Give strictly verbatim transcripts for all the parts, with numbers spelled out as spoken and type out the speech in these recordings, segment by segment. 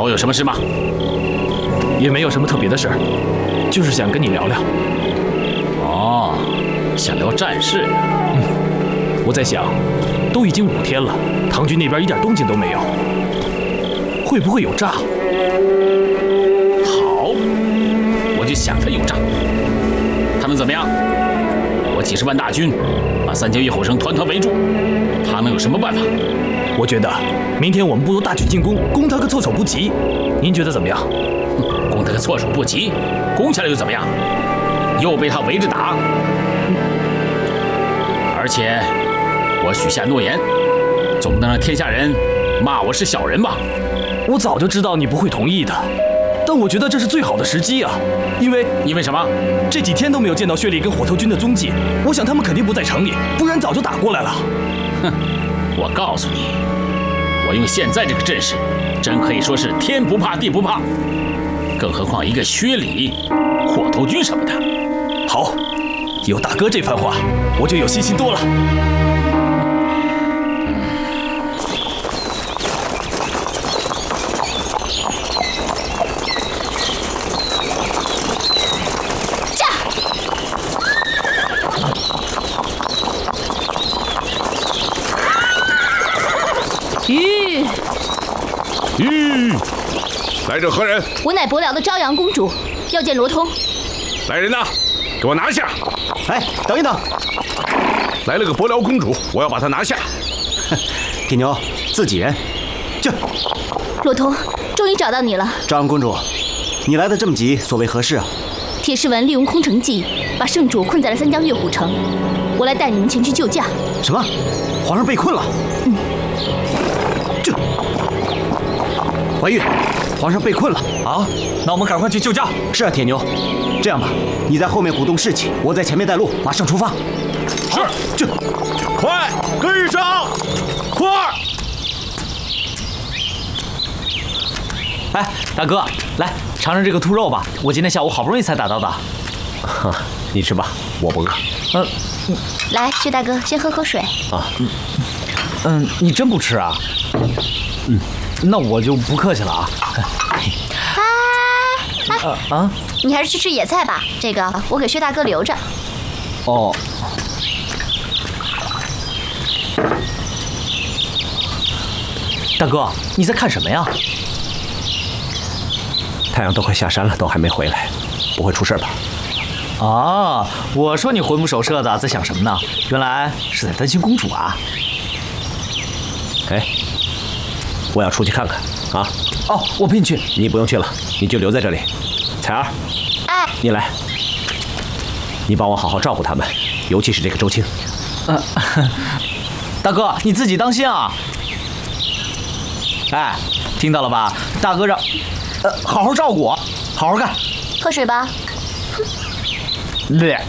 我有什么事吗？ 也没有什么特别的事儿，就是想跟你聊聊。 哦，想聊战事。 嗯，我在想，都已经五天了，唐军那边一点动静都没有，会不会有诈？ 好，我就想着有诈。他们怎么样？我几十万大军把三江月火城团团围住，他能有什么办法？ 我觉得明天我们不如大举进攻，攻他个措手不及。您觉得怎么样？ 攻他个措手不及，攻下来又怎么样？又被他围着打。而且我许下诺言，总不能让天下人骂我是小人吧？ 我早就知道你不会同意的，但我觉得这是最好的时机啊！因为因为什么？ 这几天都没有见到薛礼跟火头军的踪迹，我想他们肯定不在城里，不然早就打过来了。 哼，我告诉你，我用现在这个阵势，真可以说是天不怕地不怕，更何况一个薛礼、火头军什么的。 好，有大哥这番话，我就有信心多了。 吁吁！来者何人？ 我乃伯辽的朝阳公主，要见罗通。 来人呐，给我拿下！ 哎，等一等！ 来了个伯辽公主，我要把她拿下。 铁牛，自己人，这。 罗通，终于找到你了。 朝阳公主，你来的这么急，所为何事啊？ 铁狮文利用空城计，把圣主困在了三江月虎城。我来带你们前去救驾。 什么？皇上被困了？ 嗯。 这。怀玉，皇上被困了啊！那我们赶快去救驾。 是啊，铁牛。这样吧，你在后面鼓动士气，我在前面带路，马上出发。 是。 这。 快跟上！快！ 哎，大哥，来尝尝这个兔肉吧，我今天下午好不容易才打到的。 哈，你吃吧，我不饿。 嗯， 来，薛大哥，先喝口水。 啊， 嗯，嗯，你真不吃啊？嗯，那我就不客气了啊。 哎，哎， 啊， 你还是去吃野菜吧，这个我给薛大哥留着。 哦。大哥，你在看什么呀？ 太阳都快下山了，都还没回来，不会出事吧？ 啊，我说你魂不守舍的，在想什么呢？原来是在担心公主啊！ 哎，我要出去看看啊！ 哦，我陪你去。 你不用去了，你就留在这里。彩儿， 哎， 你来，你帮我好好照顾他们，尤其是这个周青。 嗯、呃，大哥，你自己当心啊！哎，听到了吧？大哥让，呃，好好照顾我，好好干。 喝水吧。 略。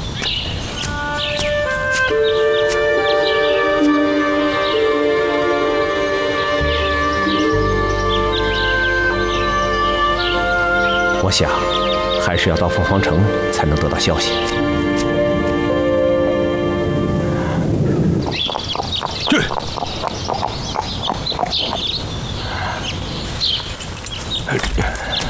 我想，还是要到凤凰城才能得到消息。